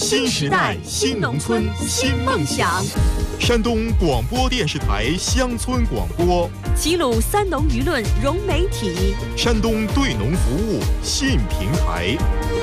新时代新农村新梦想。山东广播电视台乡村广播， 齐鲁三农舆论融媒体， 山东对农服务信平台。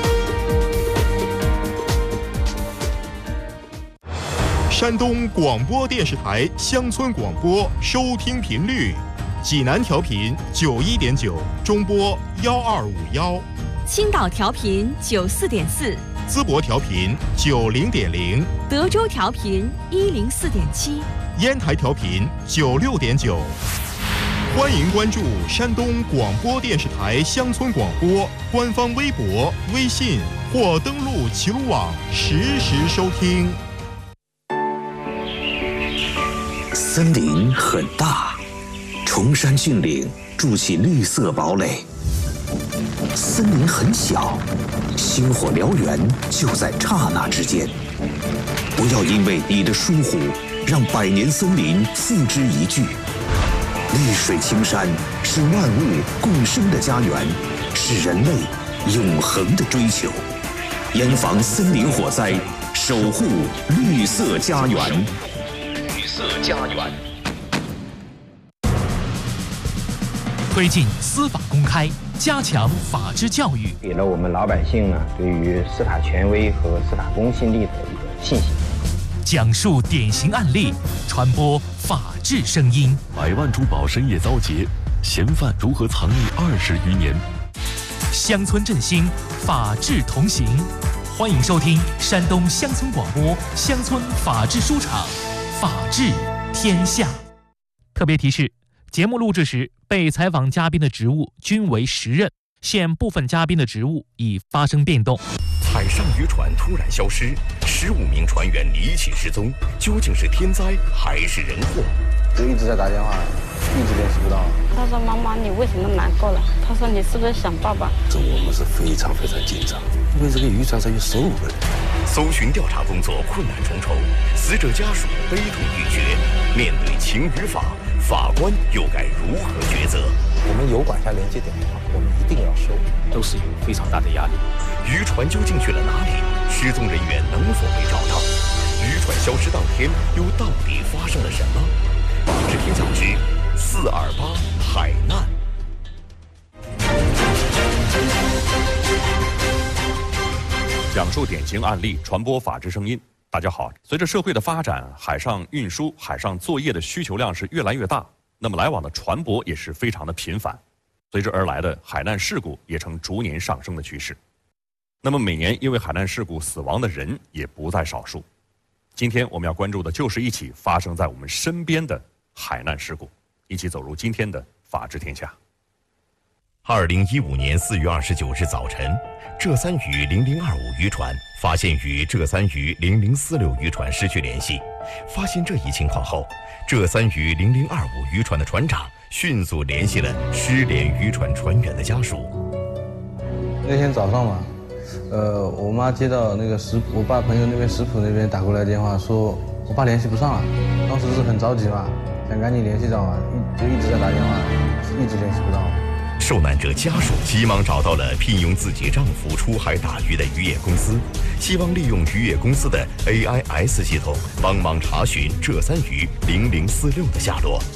山东广播电视台乡村广播收听频率：济南调频91.9，中波1251； 青岛调频94.4， 淄博调频90.0， 德州调频104.7， 烟台调频96.9。欢迎关注山东广播电视台乡村广播官方微博、微信，或登录齐鲁网实时收听。 森林很大，崇山峻岭筑起绿色堡垒；森林很小，星火燎原就在刹那之间。不要因为你的疏忽，让百年森林付之一炬。绿水青山是万物共生的家园，是人类永恒的追求。严防森林火灾，守护绿色家园。绿色家园。 推进司法公开，加强法治教育， 给了我们老百姓呢对于司法权威和司法公信力的一个信心。 讲述典型案例，传播法治声音。 100万珠宝深夜遭劫，嫌犯如何藏匿20余年？ 乡村振兴，法治同行。欢迎收听山东乡村广播乡村法治书场，法治天下。特别提示：节目录制时，被采访嘉宾的职务均为实任，现部分嘉宾的职务已发生变动。 海上渔船突然消失，15名船员离奇失踪，究竟是天灾还是人祸？ 就一直在打电话，一直联系不到。 他说：“妈妈，你为什么难过了？”他说：“你是不是想爸爸？” 我们是非常紧张，因为这个渔船上有15个人。 搜寻调查工作困难重重，死者家属悲痛欲绝。面对情与法，法官又该如何抉择？ 我们有管辖联系电话，我们一定要收， 都是有非常大的压力。 渔船究竟去了哪里？失踪人员能否被找到？渔船消失当天又到底发生了什么？法治天下之428海难。 讲述典型案例，传播法治声音。大家好，随着社会的发展，海上运输、海上作业的需求量是越来越大，那么来往的船舶也是非常的频繁，随之而来的海难事故也呈逐年上升的趋势。那么每年因为海难事故死亡的人也不在少数。今天我们要关注的就是一起发生在我们身边的海难事故，一起走入今天的法治天下。 2015年4月29日早晨，浙三渔0025渔船发现与浙三渔0046渔船失去联系。发现这一情况后，浙三渔0025渔船的船长迅速联系了失联渔船船员的家属。 那天早上嘛，我妈接到那个我爸朋友那边食谱那边打过来电话，说我爸联系不上了。当时是很着急嘛，想赶紧联系上嘛，就一直在打电话，一直联系不到。 受难者家属急忙找到了聘用自己丈夫出海打鱼的渔业公司，希望利用渔业公司的 AIS 系统帮忙查询浙三渔0046的下落。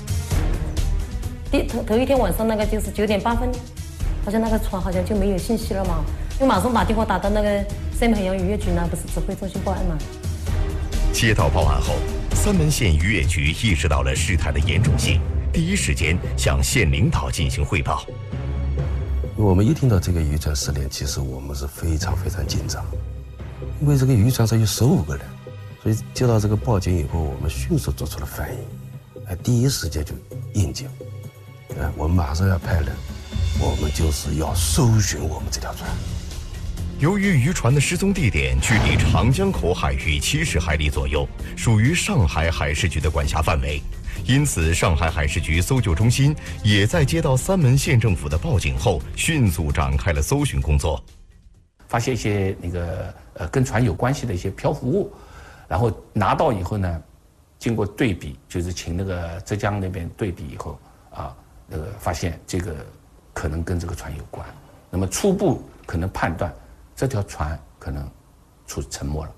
头一天晚上那个就是9点8分，好像那个船好像就没有信息了嘛，就马上把电话打到那个三门海洋渔业局那不是指挥中心报案嘛。 接到报案后，三门县渔业局意识到了事态的严重性，第一时间向县领导进行汇报。 我们一听到这个渔船失联，其实我们是非常紧张，因为这个渔船上有15个人，所以接到这个报警以后，我们迅速做出了反应，第一时间就应急，我们马上要派人，我们就是要搜寻我们这条船。 由于渔船的失踪地点距离长江口海域70海里左右，属于上海海事局的管辖范围，因此上海海事局搜救中心也在接到三门县政府的报警后，迅速展开了搜寻工作。 发现一些跟船有关系的一些漂浮物，然后拿到以后呢，经过对比，就是请那个浙江那边对比以后发现这个可能跟这个船有关。那么初步可能判断这条船可能沉没了。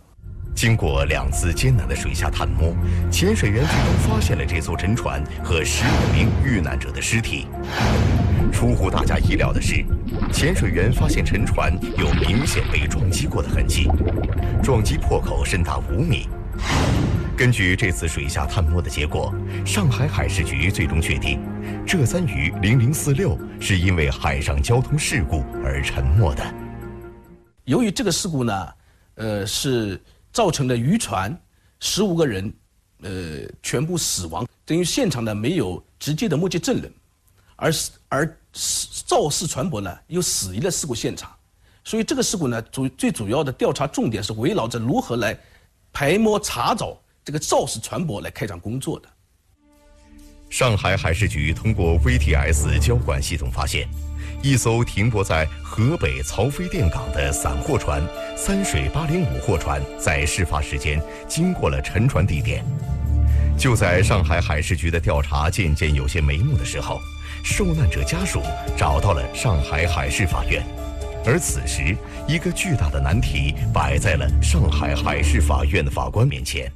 经过2次艰难的水下探摸，潜水员最终发现了这艘沉船和15名遇难者的尸体。出乎大家意料的是，潜水员发现沉船有明显被撞击过的痕迹，撞击破口深达5米。根据这次水下探摸的结果，上海海事局最终确定，浙三鱼0046是因为海上交通事故而沉没的。 由于这个事故呢，是造成了渔船15个人，全部死亡，等于现场呢没有直接的目击证人，而肇事船舶呢又驶离了事故现场，所以这个事故呢最主要的调查重点是围绕着如何来排摸查找这个肇事船舶来开展工作的。 上海海事局通过 VTS 交管系统发现，一艘停泊在河北曹妃甸港的散货船三水805货船在事发时间经过了沉船地点。就在上海海事局的调查渐渐有些眉目的时候，受难者家属找到了上海海事法院，而此时一个巨大的难题摆在了上海海事法院的法官面前。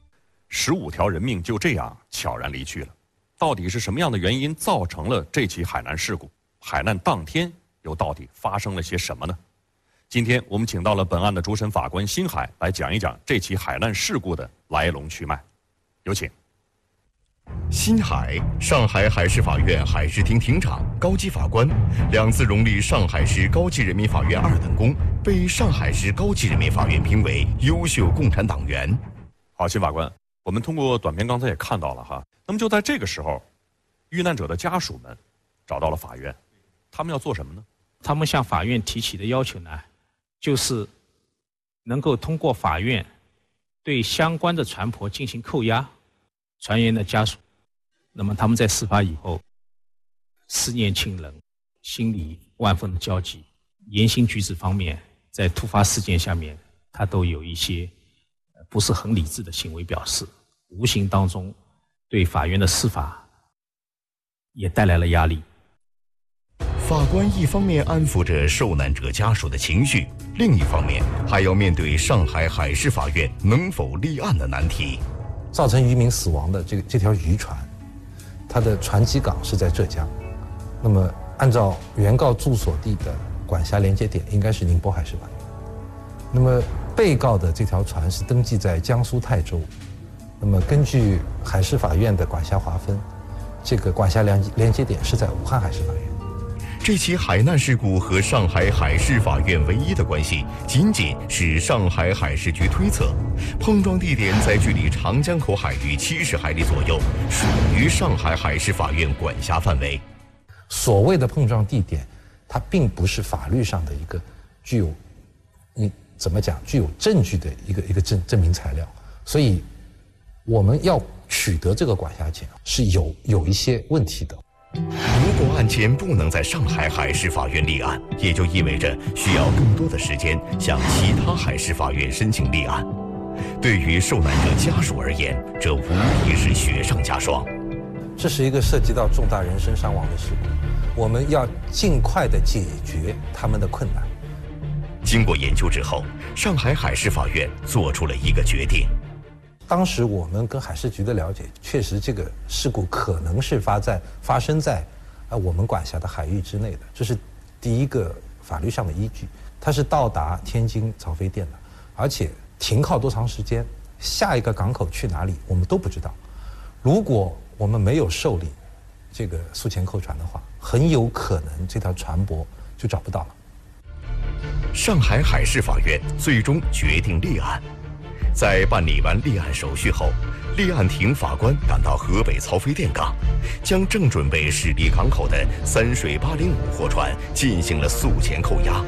15条人命就这样悄然离去了，到底是什么样的原因造成了这起海难事故？海难当天又到底发生了些什么呢？今天我们请到了本案的主审法官辛海来讲一讲这起海难事故的来龙去脉。有请。 辛海，上海海事法院海事厅庭长、高级法官，2次荣立上海市高级人民法院2等功，被上海市高级人民法院评为优秀共产党员。 好，辛法官，我们通过短片刚才也看到了哈，那么就在这个时候，遇难者的家属们找到了法院，他们要做什么呢？ 他们向法院提起的要求呢，就是能够通过法院对相关的船舶进行扣押，船员的家属，那么他们在事发以后思念亲人，心里万分的焦急，言行举止方面在突发事件下面他都有一些不是很理智的行为表示，无形当中对法院的司法也带来了压力。 法官一方面安抚着受难者家属的情绪，另一方面还要面对上海海事法院能否立案的难题。 造成渔民死亡的这条渔船，它的船基港是在浙江，那么按照原告住所地的管辖连接点应该是宁波海事法院。那么被告的这条船是登记在江苏泰州，那么根据海事法院的管辖划分，这个管辖连接点是在武汉海事法院。 这起海难事故和上海海事法院唯一的关系，仅仅是上海海事局推测，碰撞地点在距离长江口海域70海里左右，属于上海海事法院管辖范围。 所谓的碰撞地点，它并不是法律上的一个具有，你怎么讲，具有证据的一个证明材料，所以我们要取得这个管辖权是有一些问题的。 如果案件不能在上海海事法院立案，也就意味着需要更多的时间向其他海事法院申请立案。对于受难者家属而言，这无疑是雪上加霜。 这是一个涉及到重大人身伤亡的事故，我们要尽快的解决他们的困难。 经过研究之后，上海海事法院做出了一个决定。 当时我们跟海事局的了解，确实这个事故可能是发生在我们管辖的海域之内的，这是第一个法律上的依据。它是到达天津曹妃甸的，而且停靠多长时间，下一个港口去哪里，我们都不知道。如果我们没有受理这个诉前扣船的话，很有可能这条船舶就找不到了。 上海海事法院最终决定立案。在办理完立案手续后，立案庭法官赶到河北曹妃甸港，将正准备驶离港口的三水805货船进行了诉前扣押。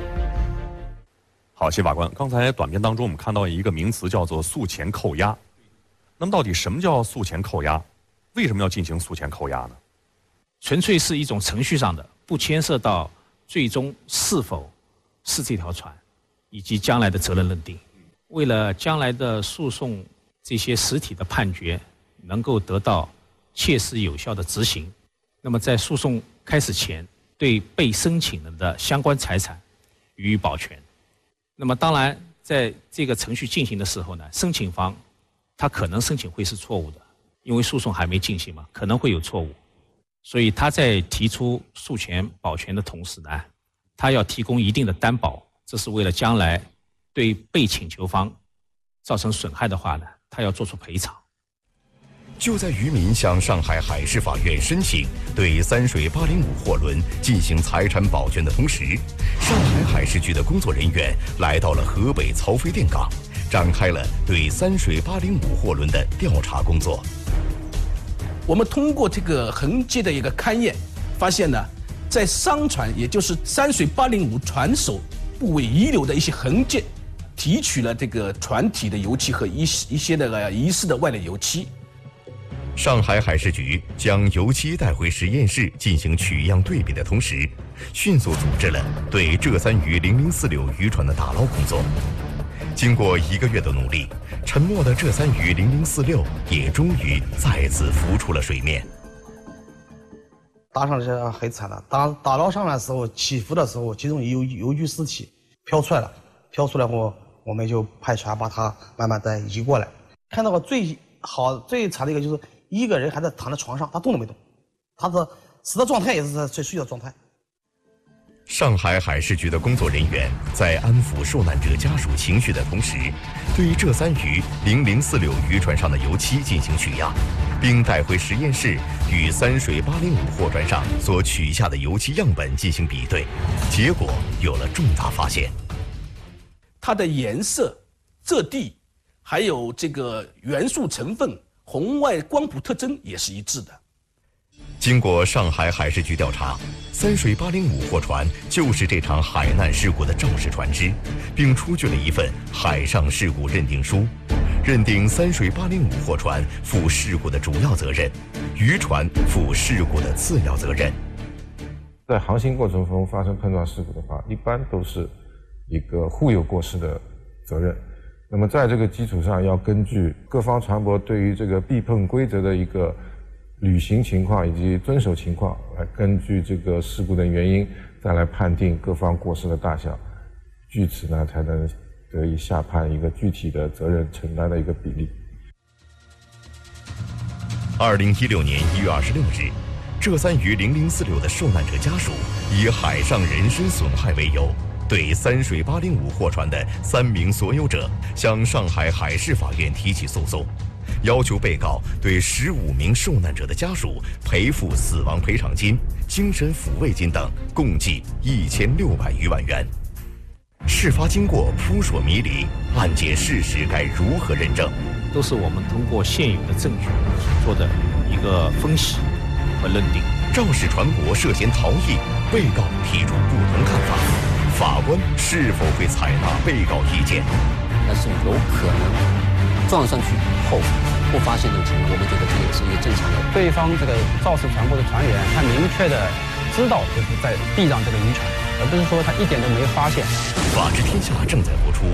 好，辛法官，刚才短片当中我们看到一个名词叫做诉前扣押，那么到底什么叫诉前扣押？为什么要进行诉前扣押呢？ 纯粹是一种程序上的，不牵涉到最终是否是这条船以及将来的责任认定。为了将来的诉讼这些实体的判决能够得到切实有效的执行，那么在诉讼开始前，对被申请人的相关财产予以保全。那么当然， 在这个程序进行的时候呢，申请方他可能申请会是错误的，因为诉讼还没进行嘛，可能会有错误，所以他在提出诉权保全的同时呢，他要提供一定的担保，这是为了将来对被请求方造成损害的话呢，他要做出赔偿。 就在渔民向上海海事法院申请对三水805货轮进行财产保全的同时，上海海事局的工作人员来到了河北曹妃甸港，展开了对三水805货轮的调查工作。 我们通过这个横街的一个勘验，发现呢，在商船，也就是三水805船首部位遗留的一些横件，提取了这个船体的油漆和一些那个疑似的外类油漆。 上海海事局将油漆带回实验室进行取样对比的同时，迅速组织了对浙三渔0046渔船的打捞工作。经过1个月的努力，沉没的浙三渔0046也终于再次浮出了水面。 打上去很惨了，打捞上来的时候，起浮的时候，其中有油具尸体飘出来了，飘出来后，我们就派船把它慢慢再移过来。看到个最惨的一个就是一个人还在躺在床上，他动都没动，他的死的状态也是在睡觉状态。 上海海事局的工作人员在安抚受难者家属情绪的同时，对浙三渔0046渔船上的油漆进行取样，并带回实验室与三水805货船上所取下的油漆样本进行比对，结果有了重大发现。 它的颜色、质地，还有这个元素成分、红外光谱特征也是一致的。 经过上海海事局调查，三水805货船就是这场海难事故的肇事船只，并出具了一份海上事故认定书，认定三水805货船负事故的主要责任，渔船负事故的次要责任。 在航行过程中发生碰撞事故的话，一般都是一个互有过失的责任。那么在这个基础上，要根据各方船舶对于这个避碰规则的一个履行情况以及遵守情况，来根据这个事故的原因，再来判定各方过失的大小，据此呢才能得以下判一个具体的责任承担的一个比例。 2016年1月26日，浙三渔0046的受难者家属以海上人身损害为由，对三水805货船的3名所有者向上海海事法院提起诉讼，要求被告对15名受难者的家属赔付死亡赔偿金、精神抚慰金等，共计1600余万元。事发经过扑朔迷离，案件事实该如何认证？ 都是我们通过现有的证据做的一个分析和认定。 肇事船舶涉嫌逃逸，被告提出不同看法，法官是否会采纳被告意见？ 但是有可能撞上去以后不发现这个情况，我们觉得这也是一个正常的。 对方这个肇事船舶的船员，他明确的知道就是在避让这个渔船，而不是说他一点都没发现。 法治天下正在播出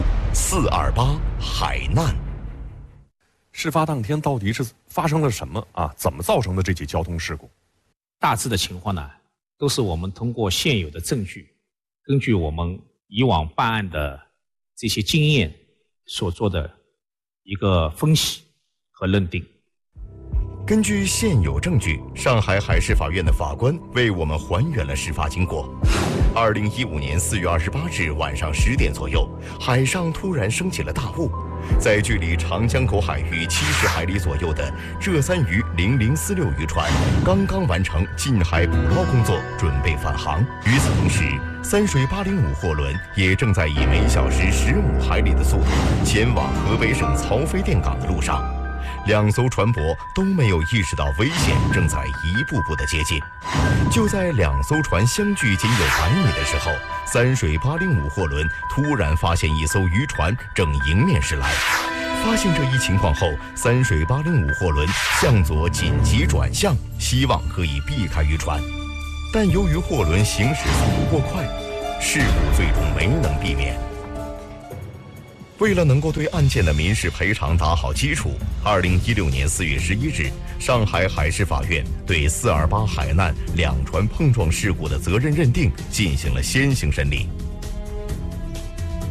428海难。 事发当天到底是发生了什么啊？怎么造成的这起交通事故？ 大致的情况呢，都是我们通过现有的证据，根据我们以往办案的这些经验所做的一个分析和认定。 根据现有证据，上海海事法院的法官为我们还原了事发经过。2015年4月28日晚上10点左右，海上突然升起了大雾，在距离长江口海域70海里左右的浙三渔0046渔船刚刚完成近海捕捞工作，准备返航。与此同时，三水805货轮也正在以每小时15海里的速度前往河北省曹妃甸港的路上。2艘船舶都没有意识到危险正在一步步的接近。就在2艘船相距仅有100米的时候，三水805货轮突然发现一艘渔船正迎面驶来。发现这一情况后，三水805货轮向左紧急转向，希望可以避开渔船。但由于货轮行驶速度过快，事故最终没能避免。为了能够对案件的民事赔偿打好基础，2016年4月11日，上海海事法院对428海难2船碰撞事故的责任认定进行了先行审理。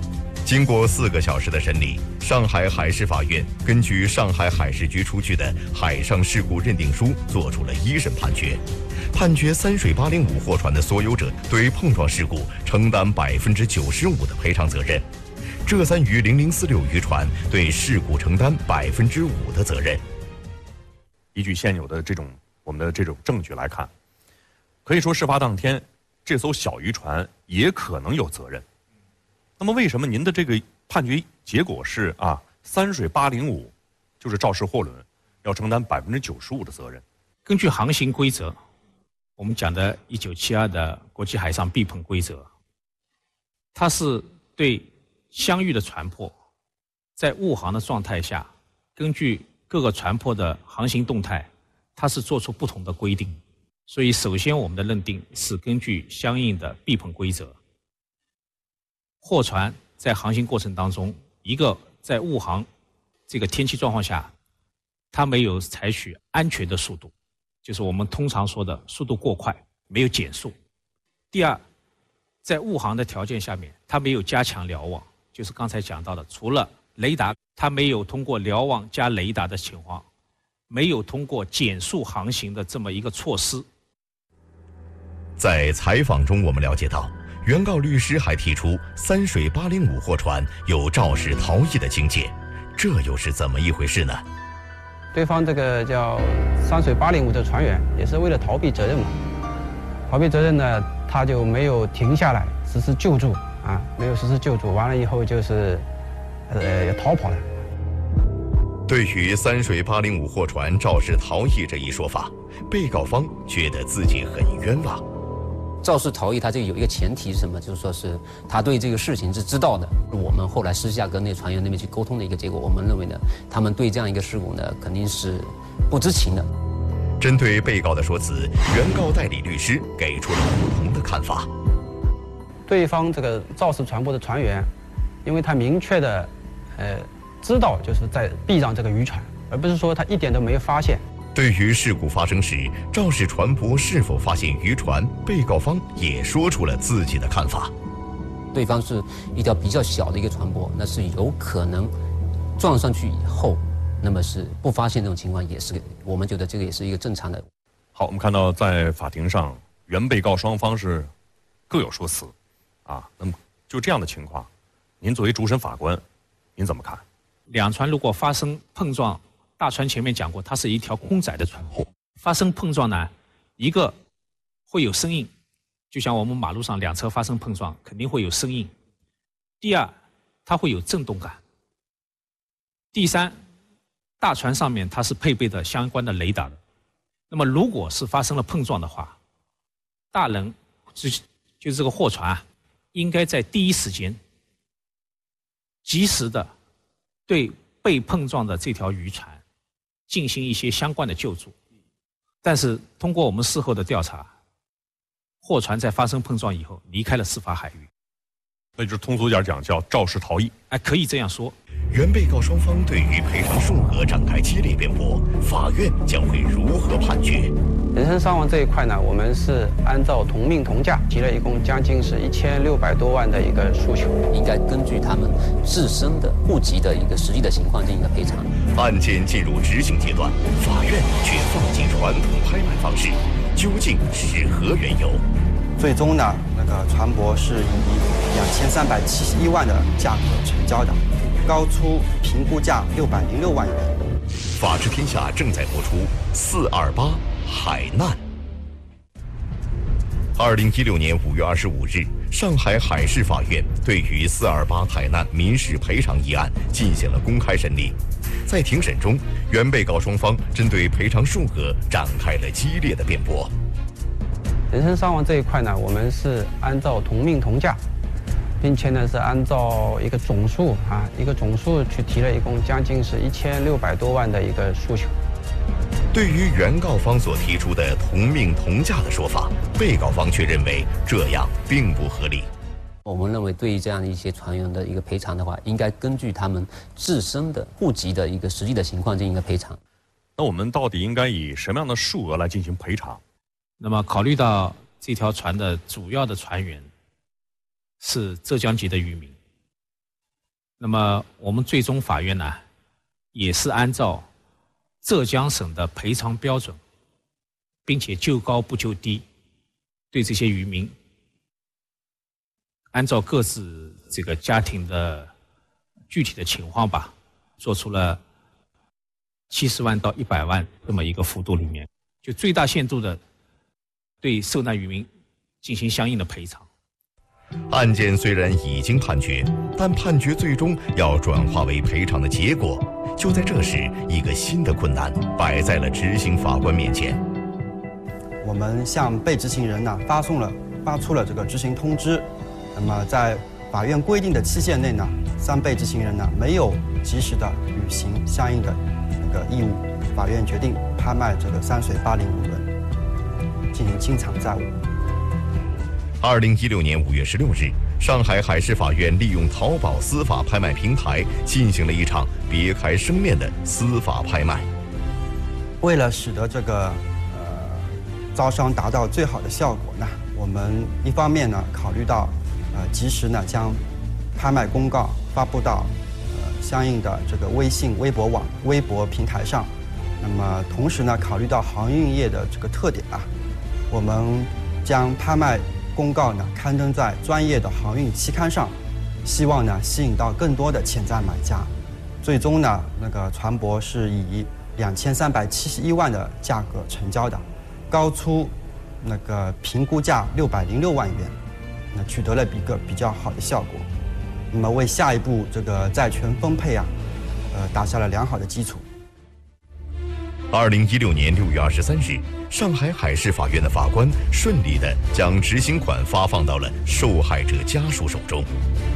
经过4个小时的审理，上海海事法院根据上海海事局出具的海上事故认定书作出了1审判决，判决三水805货船的所有者对碰撞事故承担95%的赔偿责任，浙三渔0046渔船对事故承担5%的责任。 依据现有的我们的这种证据来看，可以说事发当天这艘小渔船也可能有责任。那么为什么您的这个判决结果是三水805就是肇事货轮要承担95%的责任？ 根据航行规则，我们讲的1972的国际海上避碰规则，它是对相遇的船舶在误航的状态下，根据各个船舶的航行动态，它是做出不同的规定。所以首先我们的认定是根据相应的避碰规则，货船在航行过程当中，一个在误航这个天气状况下，它没有采取安全的速度，就是我们通常说的速度过快，没有减速。第二，在误航的条件下面，它没有加强瞭望，就是刚才讲到的，除了雷达，它没有通过瞭望加雷达的情况，没有通过减速航行的这么一个措施。 在采访中，我们了解到，原告律师还提出三水805货船有肇事逃逸的情节，这又是怎么一回事呢？ 对方这个叫三水805的船员也是为了逃避责任嘛，逃避责任呢，他就没有停下来实施救助没有实施救助，完了以后就是逃跑了。 对于三水805货船肇事逃逸这一说法，被告方觉得自己很冤枉。 肇事逃逸，它这个有一个前提是什么？就是说是他对这个事情是知道的。我们后来私下跟那船员那边去沟通的一个结果，我们认为呢，他们对这样一个事故呢，肯定是不知情的。 针对被告的说辞，原告代理律师给出了不同的看法。 对方这个肇事船舶的船员，因为他明确的知道就是在避让这个渔船，而不是说他一点都没有发现。 对于事故发生时肇事船舶是否发现渔船，被告方也说出了自己的看法。 对方是一条比较小的一个船舶，那是有可能撞上去以后，那么是不发现这种情况，也是我们觉得这个也是一个正常的。 好，我们看到在法庭上，原被告双方是各有说辞那么就这样的情况，您作为主审法官，您怎么看？ 两船如果发生碰撞，大船前面讲过，它是一条空载的船舶，发生碰撞呢，一个会有声音，就像我们马路上两车发生碰撞，肯定会有声音。第二，它会有震动感。第三，大船上面它是配备的相关的雷达的。那么如果是发生了碰撞的话，大人就这个货船应该在第一时间及时的对被碰撞的这条渔船进行一些相关的救助。但是通过我们事后的调查，货船在发生碰撞以后离开了司法海域， 那就是通俗点讲叫肇事逃逸。 可以这样说。 原被告双方对于赔偿数额展开激烈辩驳，法院将会如何判决？ 人身伤亡这一块呢，我们是按照同命同价提了一共将近是1600多万的一个诉求， 应该根据他们自身的户籍的一个实际的情况进行的赔偿。 案件进入执行阶段，法院却放弃传统拍卖方式，究竟是何缘由？ 最终呢，那个船舶是以2371万的价格成交的，高出评估价606万元。 法治天下正在播出428海难。2016年5月25日，上海海事法院对于428海难民事赔偿一案进行了公开审理。在庭审中，原被告双方针对赔偿数额展开了激烈的辩驳。 人身伤亡这一块呢，我们是按照同命同价，并且呢是按照一个总数去提了一共将近是1600多万的一个诉求。 对于原告方所提出的同命同价的说法，被告方却认为这样并不合理。 我们认为，对于这样的一些船员的一个赔偿的话，应该根据他们自身的户籍的一个实际的情况进行一个赔偿。 那我们到底应该以什么样的数额来进行赔偿？ 那么考虑到这条船的主要的船员是浙江籍的渔民， 那么我们最终法院呢，也是按照浙江省的赔偿标准，并且就高不就低，对这些渔民按照各自这个家庭的具体的情况吧，做出了70万到100万这么一个幅度里面，就最大限度的对受难渔民进行相应的赔偿。 案件虽然已经判决，但判决最终要转化为赔偿的结果，就在这时，一个新的困难摆在了执行法官面前。 我们向被执行人呢发出了这个执行通知，那么在法院规定的期限内呢，3被执行人呢没有及时的履行相应的那个义务，法院决定拍卖这个山水805轮，进行清偿债务。 2016年5月16日，上海海事法院利用淘宝司法拍卖平台进行了一场别开生面的司法拍卖。 为了使得这个招商达到最好的效果呢，我们一方面呢考虑到及时呢将拍卖公告发布到相应的这个微信、微博平台上，那么同时呢考虑到航运业的这个特点啊，我们将拍卖公告呢刊登在专业的航运期刊上，希望呢吸引到更多的潜在买家。最终呢，那个船舶是以2371万的价格成交的，高出那个评估价606万元，那取得了一个比较好的效果。那么为下一步这个债权分配啊，打下了良好的基础。 2016年6月23日，上海海事法院的法官顺利地将执行款发放到了受害者家属手中。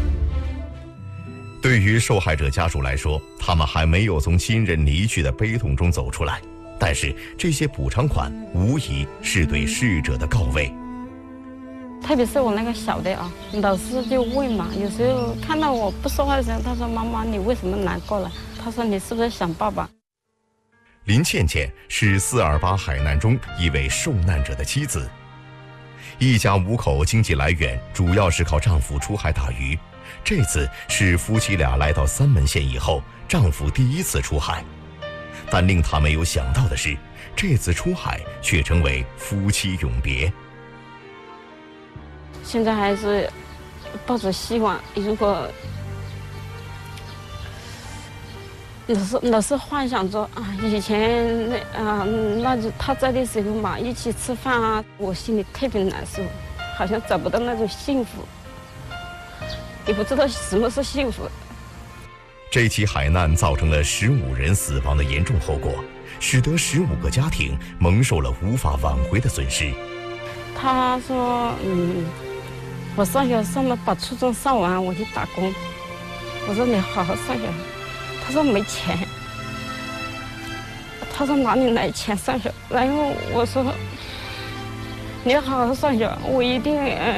对于受害者家属来说，他们还没有从亲人离去的悲痛中走出来，但是这些补偿款无疑是对逝者的告慰。 特别是我那个小的啊，老师就问嘛，有时候看到我不说话的时候，他说：“妈妈，你为什么难过了？”他说：“你是不是想爸爸？” 林倩倩是428海难中一位受难者的妻子，一家5口经济来源主要是靠丈夫出海打鱼。这次是夫妻俩来到三门县以后，丈夫第一次出海，但令她没有想到的是，这次出海却成为夫妻永别。 现在还是抱着希望，如果老是幻想着啊，以前那就他在的时候嘛，一起吃饭啊，我心里特别难受，好像找不到那种幸福，也不知道什么是幸福。 这起海难造成了15人死亡的严重后果，使得15个家庭蒙受了无法挽回的损失。 他说：“我上学上了，把初中上完，我去打工。”我说：“你好好上学。”他说：“没钱。”他说：“哪里来钱上学？”然后我说：“你要好好上学，我一定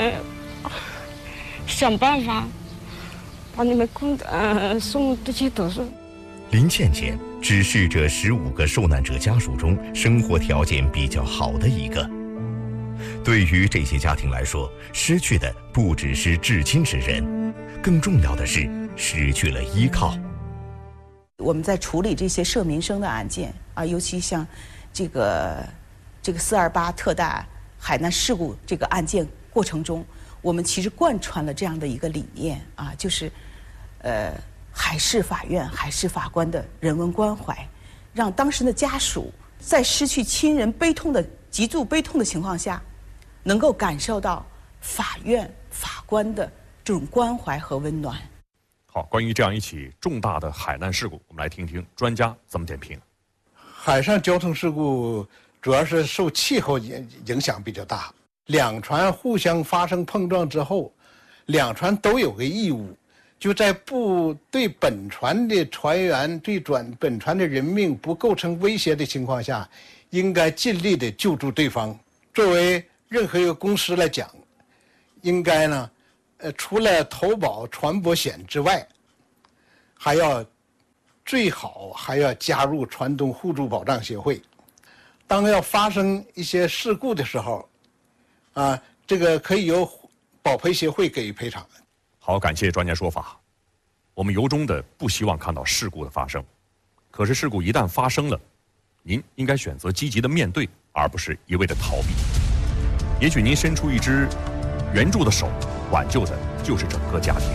想办法把你们送去读书。” 林倩倩只是这15个受难者家属中生活条件比较好的一个。对于这些家庭来说，失去的不只是至亲之人，更重要的是失去了依靠。 我们在处理这些涉民生的案件啊，尤其像这个428特大海难事故这个案件过程中，我们其实贯穿了这样的一个理念啊，就是海事法院海事法官的人文关怀，让当时的家属在失去亲人极度悲痛的情况下，能够感受到法院法官的这种关怀和温暖。 好，关于这样一起重大的海难事故，我们来听听专家怎么点评。 海上交通事故主要是受气候影响比较大，两船互相发生碰撞之后，两船都有个义务，就在不对本船的船员对本船的人命不构成威胁的情况下，应该尽力的救助对方。作为任何一个公司来讲，应该呢除了投保船舶险之外，最好还要加入船东互助保障协会。当要发生一些事故的时候，这个可以由保赔协会给予赔偿。 好，感谢专家说法。 我们由衷的不希望看到事故的发生。可是事故一旦发生了，您应该选择积极的面对，而不是一味的逃避。也许您伸出一只援助的手，挽救的就是整个家庭。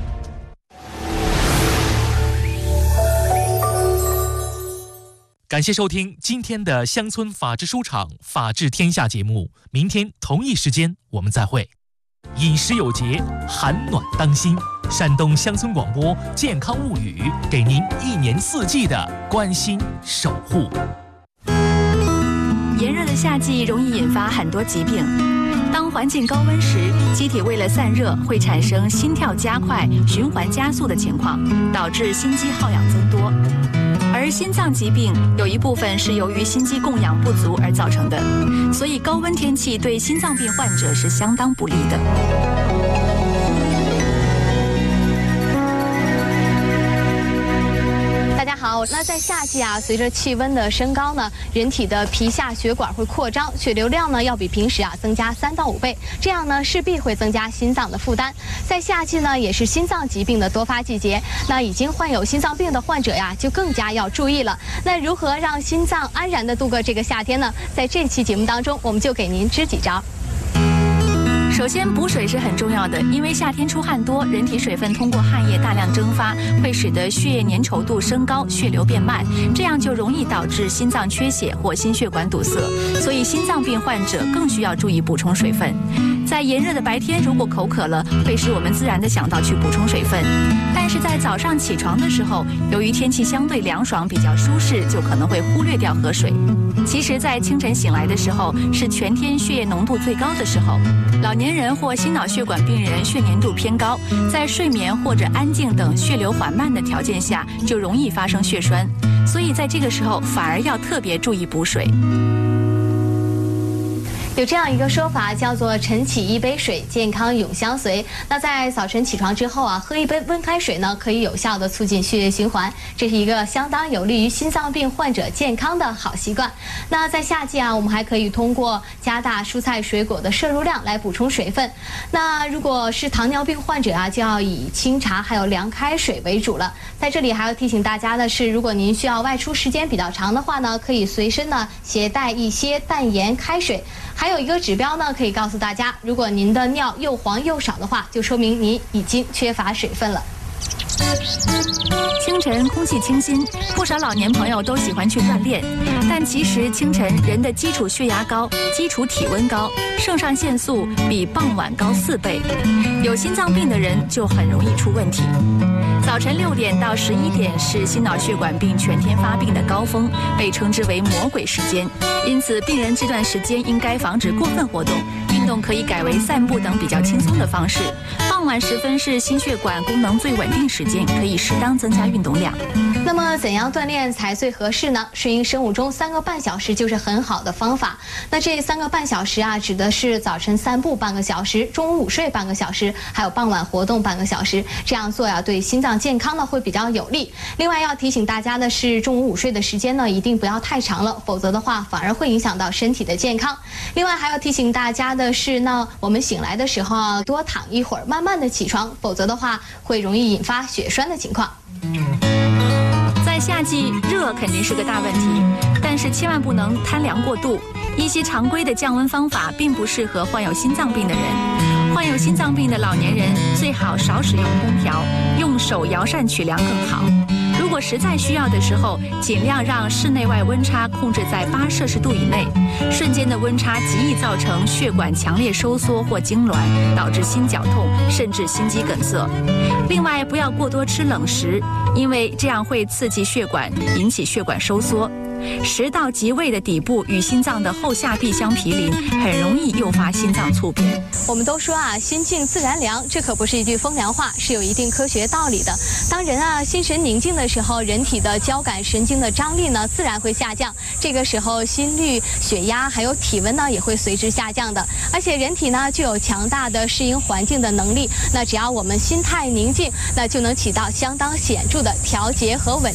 感谢收听今天的乡村法制书场法治天下节目，明天同一时间我们再会。饮食有节，寒暖当心。山东乡村广播健康物语，给您1年4季的关心守护。 炎热的夏季容易引发很多疾病。当环境高温时，机体为了散热，会产生心跳加快、循环加速的情况，导致心肌耗氧增多。而心脏疾病有一部分是由于心肌供氧不足而造成的，所以高温天气对心脏病患者是相当不利的。 大家好，那在夏季啊，随着气温的升高呢，人体的皮下血管会扩张，血流量呢要比平时啊增加3到5倍，这样呢势必会增加心脏的负担。在夏季呢，也是心脏疾病的多发季节，那已经患有心脏病的患者呀，就更加要注意了。那如何让心脏安然地度过这个夏天呢？在这期节目当中，我们就给您支几招。 首先，补水是很重要的，因为夏天出汗多，人体水分通过汗液大量蒸发，会使得血液粘稠度升高，血流变慢，这样就容易导致心脏缺血或心血管堵塞。所以，心脏病患者更需要注意补充水分。在炎热的白天，如果口渴了，会使我们自然地想到去补充水分。但是在早上起床的时候，由于天气相对凉爽，比较舒适，就可能会忽略掉喝水。其实，在清晨醒来的时候，是全天血液浓度最高的时候。老年人或心脑血管病人血粘度偏高，在睡眠或者安静等血流缓慢的条件下，就容易发生血栓。所以在这个时候，反而要特别注意补水。 有这样一个说法，叫做晨起一杯水，健康永相随。那在早晨起床之后啊，喝一杯温开水呢，可以有效的促进血液循环，这是一个相当有利于心脏病患者健康的好习惯。那在夏季啊，我们还可以通过加大蔬菜水果的摄入量来补充水分。那如果是糖尿病患者啊，就要以清茶还有凉开水为主了。在这里还要提醒大家的是，如果您需要外出时间比较长的话呢，可以随身呢携带一些淡盐开水。还有一个指标呢，可以告诉大家，如果您的尿又黄又少的话，就说明您已经缺乏水分了。 清晨空气清新，不少老年朋友都喜欢去锻炼，但其实清晨人的基础血压高、基础体温高，肾上腺素比傍晚高4倍，有心脏病的人就很容易出问题。早晨6点到11点是心脑血管病全天发病的高峰，被称之为魔鬼时间。因此，病人这段时间应该防止过分活动，运动可以改为散步等比较轻松的方式。傍晚时分是心血管功能最稳定时间，可以适当增加运动量。 那么怎样锻炼才最合适呢？顺应生物钟3个半小时就是很好的方法。那这3个半小时啊，指的是早晨散步半个小时，中午午睡半个小时，还有傍晚活动半个小时。这样做呀，对心脏健康呢会比较有利。另外要提醒大家的是，中午午睡的时间呢一定不要太长了，否则的话反而会影响到身体的健康。另外还要提醒大家的是呢，我们醒来的时候啊，多躺一会儿，慢慢的起床，否则的话会容易引发血栓的情况。 在夏季，热肯定是个大问题，但是千万不能贪凉过度。一些常规的降温方法并不适合患有心脏病的人。患有心脏病的老年人最好少使用空调，用手摇扇取凉更好。如果实在需要的时候，尽量让室内外温差控制在8摄氏度以内。瞬间的温差极易造成血管强烈收缩或痉挛，导致心绞痛，甚至心肌梗塞。另外，不要过多吃冷食，因为这样会刺激血管，引起血管收缩。食道及胃的底部与心脏的后下壁相毗邻，很容易诱发心脏猝变。 我们都说啊，心静自然凉，这可不是一句风凉话，是有一定科学道理的。当人啊心神宁静的时候，人体的交感神经的张力呢自然会下降，这个时候心率、血压还有体温呢也会随之下降的。而且人体呢具有强大的适应环境的能力，那只要我们心态宁静，那就能起到相当显著的调节和稳